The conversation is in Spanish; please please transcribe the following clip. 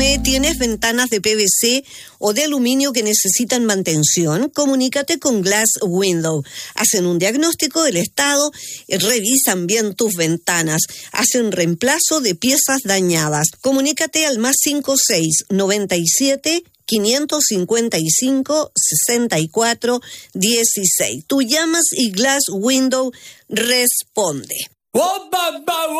Cuéntame, ¿tienes ventanas de PVC o de aluminio que necesitan mantención? Comunícate con Glass Window. Hacen un diagnóstico del estado, revisan bien tus ventanas, hacen reemplazo de piezas dañadas. Comunícate al +56 97 555 64 16. Tú llamas y Glass Window responde.